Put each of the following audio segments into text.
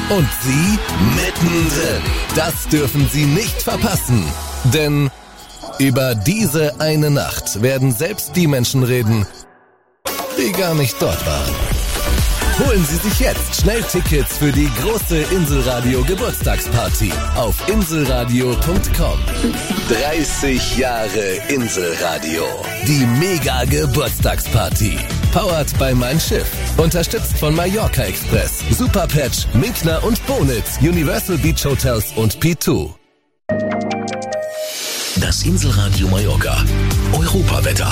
Und Sie mittendrin. Das dürfen Sie nicht verpassen. Denn über diese eine Nacht werden selbst die Menschen reden, die gar nicht dort waren. Holen Sie sich jetzt schnell Tickets für die große Inselradio Geburtstagsparty auf inselradio.com. 30 Jahre Inselradio. Die Mega Geburtstagsparty. Powered by Mein Schiff. Unterstützt von Mallorca Express, Superpatch, Minkner und Bonitz, Universal Beach Hotels und P2. Das Inselradio Mallorca. Europawetter.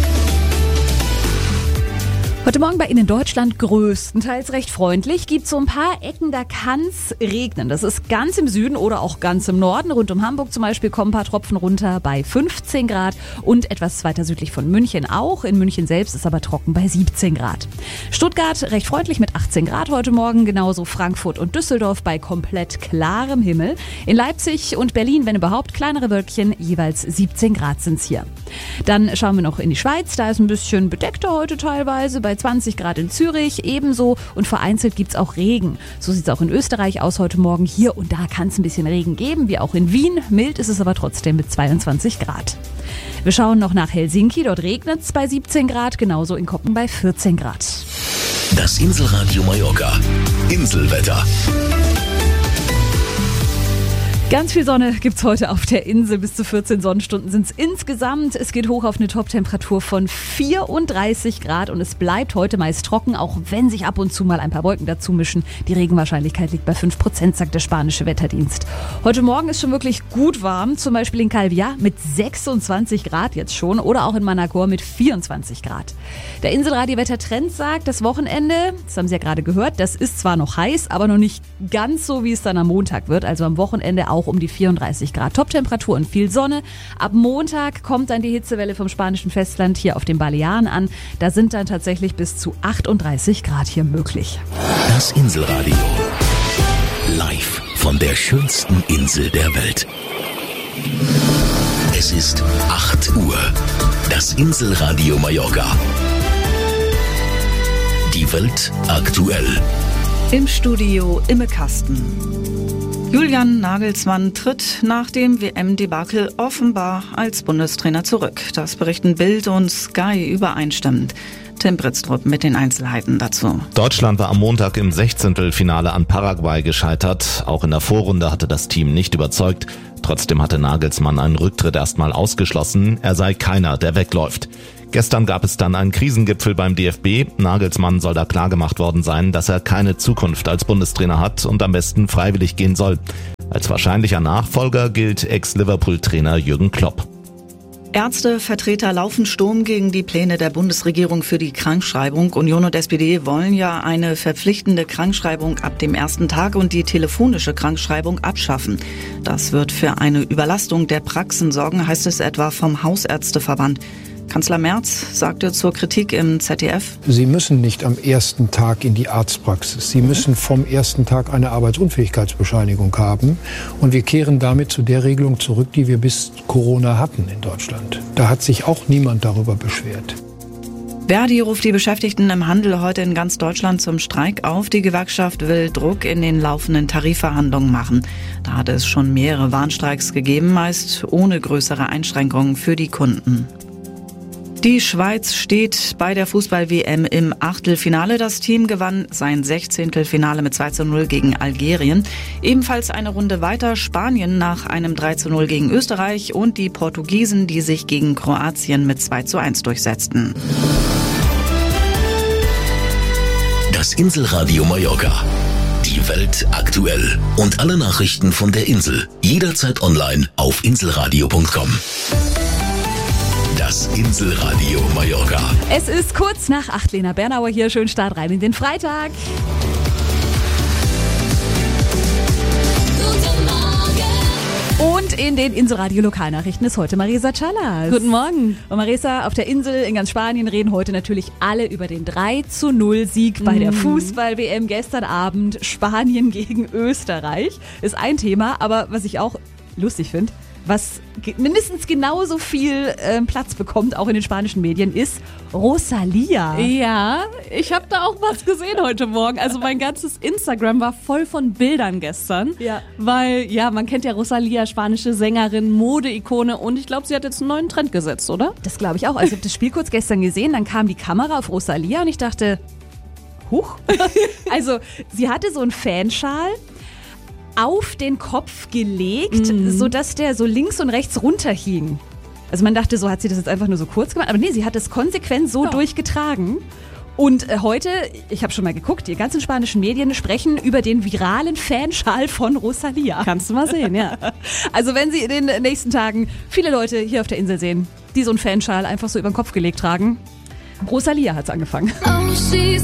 Heute Morgen bei Ihnen in Deutschland größtenteils recht freundlich. Gibt so ein paar Ecken, da kann es regnen. Das ist ganz im Süden oder auch ganz im Norden. Rund um Hamburg zum Beispiel kommen ein paar Tropfen runter bei 15 Grad und etwas weiter südlich von München auch. In München selbst ist aber trocken bei 17 Grad. Stuttgart recht freundlich mit 18 Grad heute Morgen. Genauso Frankfurt und Düsseldorf bei komplett klarem Himmel. In Leipzig und Berlin, wenn überhaupt, kleinere Wölkchen, jeweils 17 Grad sind's hier. Dann schauen wir noch in die Schweiz. Da ist ein bisschen bedeckter heute teilweise bei 20 Grad in Zürich ebenso und vereinzelt gibt's auch Regen. So sieht's auch in Österreich aus heute Morgen. Hier und da kann es ein bisschen Regen geben, wie auch in Wien. Mild ist es aber trotzdem mit 22 Grad. Wir schauen noch nach Helsinki. Dort regnet's bei 17 Grad, genauso in Koppen bei 14 Grad. Das Inselradio Mallorca. Inselwetter. Ganz viel Sonne gibt's heute auf der Insel. Bis zu 14 Sonnenstunden sind's insgesamt. Es geht hoch auf eine Toptemperatur von 34 Grad und es bleibt heute meist trocken, auch wenn sich ab und zu mal ein paar Wolken dazu mischen. Die Regenwahrscheinlichkeit liegt bei 5%, sagt der spanische Wetterdienst. Heute Morgen ist schon wirklich gut warm, zum Beispiel in Calviá mit 26 Grad jetzt schon oder auch in Manacor mit 24 Grad. Der Inselradio-Wettertrend sagt, das Wochenende, das haben Sie ja gerade gehört, das ist zwar noch heiß, aber noch nicht ganz so, wie es dann am Montag wird. Also am Wochenende auch um die 34 Grad Toptemperatur und viel Sonne. Ab Montag kommt dann die Hitzewelle vom spanischen Festland hier auf den Balearen an. Da sind dann tatsächlich bis zu 38 Grad hier möglich. Das Inselradio. Live von der schönsten Insel der Welt. Es ist 8 Uhr. Das Inselradio Mallorca. Die Welt aktuell. Im Studio Imme Kasten. Julian Nagelsmann tritt nach dem WM-Debakel offenbar als Bundestrainer zurück. Das berichten Bild und Sky übereinstimmend. Tim Britztrup mit den Einzelheiten dazu. Deutschland war am Montag im 16. an Paraguay gescheitert. Auch in der Vorrunde hatte das Team nicht überzeugt. Trotzdem hatte Nagelsmann einen Rücktritt erstmal ausgeschlossen. Er sei keiner, der wegläuft. Gestern gab es dann einen Krisengipfel beim DFB. Nagelsmann soll da klargemacht worden sein, dass er keine Zukunft als Bundestrainer hat und am besten freiwillig gehen soll. Als wahrscheinlicher Nachfolger gilt Ex-Liverpool-Trainer Jürgen Klopp. Ärztevertreter laufen Sturm gegen die Pläne der Bundesregierung für die Krankschreibung. Union und SPD wollen ja eine verpflichtende Krankschreibung ab dem ersten Tag und die telefonische Krankschreibung abschaffen. Das wird für eine Überlastung der Praxen sorgen, heißt es etwa vom Hausärzteverband. Kanzler Merz sagte zur Kritik im ZDF: Sie müssen nicht am ersten Tag in die Arztpraxis. Sie müssen vom ersten Tag eine Arbeitsunfähigkeitsbescheinigung haben. Und wir kehren damit zu der Regelung zurück, die wir bis Corona hatten in Deutschland. Da hat sich auch niemand darüber beschwert. Verdi ruft die Beschäftigten im Handel heute in ganz Deutschland zum Streik auf. Die Gewerkschaft will Druck in den laufenden Tarifverhandlungen machen. Da hat es schon mehrere Warnstreiks gegeben, meist ohne größere Einschränkungen für die Kunden. Die Schweiz steht bei der Fußball-WM im Achtelfinale. Das Team gewann sein 16. Finale mit 2:0 gegen Algerien. Ebenfalls eine Runde weiter Spanien nach einem 3:0 gegen Österreich und die Portugiesen, die sich gegen Kroatien mit 2:1 durchsetzten. Das Inselradio Mallorca. Die Welt aktuell. Und alle Nachrichten von der Insel. Jederzeit online auf inselradio.com. Das Inselradio Mallorca. Es ist kurz nach 8, Lena Bernauer hier. Schönen Start rein in den Freitag. Und in den Inselradio-Lokalnachrichten ist heute Marisa Callas. Guten Morgen. Und Marisa, auf der Insel in ganz Spanien reden heute natürlich alle über den 3:0-Sieg bei der Fußball-WM gestern Abend. Spanien gegen Österreich ist ein Thema, aber was ich auch lustig finde, was mindestens genauso viel Platz bekommt, auch in den spanischen Medien, ist Rosalía. Ja, ich habe da auch was gesehen heute Morgen. Also mein ganzes Instagram war voll von Bildern gestern. Ja. Weil, ja, man kennt ja Rosalía, spanische Sängerin, Modeikone und ich glaube, sie hat jetzt einen neuen Trend gesetzt, oder? Das glaube ich auch. Also ich habe das Spiel kurz gestern gesehen, dann kam die Kamera auf Rosalía und ich dachte, huch. Also sie hatte so einen Fanschal auf den Kopf gelegt, sodass der so links und rechts runterhing. Also man dachte, so hat sie das jetzt einfach nur so kurz gemacht. Aber nee, sie hat es konsequent so durchgetragen. Und heute, ich habe schon mal geguckt, die ganzen spanischen Medien sprechen über den viralen Fanschal von Rosalía. Kannst du mal sehen, ja. Also wenn Sie in den nächsten Tagen viele Leute hier auf der Insel sehen, die so einen Fanschal einfach so über den Kopf gelegt tragen, Rosalía hat's angefangen. Oh, she's